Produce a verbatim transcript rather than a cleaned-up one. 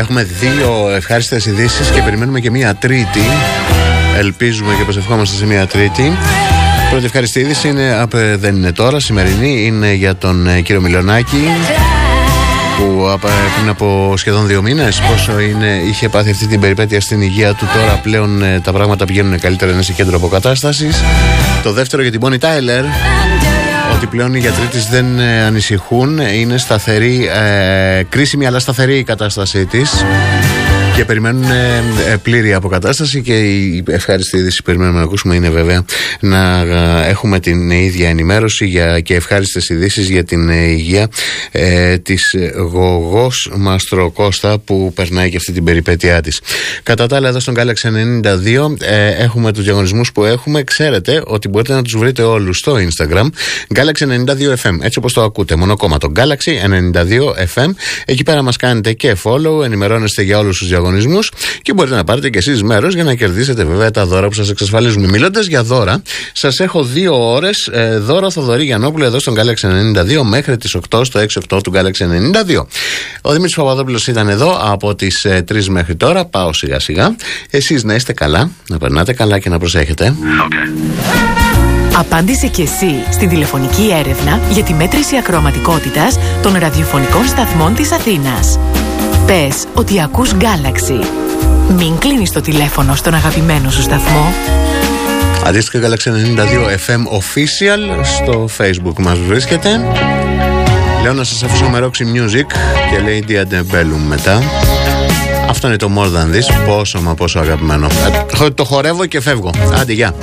Έχουμε δύο ευχάριστες ειδήσεις και περιμένουμε και μία τρίτη. Ελπίζουμε και προσευχόμαστε σε μία τρίτη. Πρώτη ευχάριστη είδηση είναι, δεν είναι τώρα, σημερινή, είναι για τον κύριο Μιλονάκη, που πριν από σχεδόν δύο μήνες πόσο είναι, είχε πάθει αυτή την περιπέτεια στην υγεία του. Τώρα πλέον τα πράγματα πηγαίνουν καλύτερα, είναι σε κέντρο αποκατάστασης. Το δεύτερο για την Bonnie Tyler, ότι πλέον οι γιατροί της δεν ανησυχούν, είναι σταθερή, ε, κρίσιμη αλλά σταθερή η κατάστασή της και περιμένουν ε, πλήρη αποκατάσταση. Και η ευχάριστη είδηση που περιμένουμε να ακούσουμε είναι βέβαια να ε, έχουμε την ίδια ενημέρωση για, και ευχάριστες ειδήσεις για την ε, υγεία ε, της Γογός Μαστροκώστα, που περνάει και αυτή την περιπέτειά της. Κατά τα άλλα, εδώ στον Galaxy ενενήντα δύο ε, έχουμε τους διαγωνισμούς που έχουμε. Ξέρετε ότι μπορείτε να τους βρείτε όλους στο Instagram Galaxy ενενήντα δύο εφ εμ, έτσι όπως το ακούτε, μονοκόμματο Galaxy ενενήντα δύο εφ εμ. Εκεί πέρα μας κάνετε και follow, ενημερώνεστε για όλους τους διαγωνισμούς και μπορείτε να πάρετε και εσείς μέρος για να κερδίσετε βέβαια τα δώρα που σας εξασφαλίζουμε. Μιλώντας για δώρα, σας έχω δύο ώρες ε, δώρο Θοδωρή Γιαννόπουλο εδώ στον Galaxy ενενήντα δύο μέχρι τις οκτώ στο έξι οκτώ του Galaxy ενενήντα δύο. Ο Δημήτρης Παπαδόπουλος ήταν εδώ από τις ε, τρεις μέχρι τώρα. Πάω σιγά σιγά. Εσείς να είστε καλά, να περνάτε καλά και να προσέχετε. Okay. Απάντησε και εσύ στην τηλεφωνική έρευνα για τη μέτρηση ακροαματικότητας των ραδιοφωνικών σταθμών της Αθήνας. Πες ότι ακούς Galaxy. Μην κλείνεις το τηλέφωνο στον αγαπημένο σου σταθμό. Αντίστοιχα Galaxy ενενήντα δύο εφ εμ Official στο Facebook μας βρίσκεται. Λέω να σας αφήσω με Roxy Music και Lady Antebellum μετά. Αυτό είναι το More Than This, πόσο μα πόσο αγαπημένο. Το χορεύω και φεύγω. Άντε, γεια.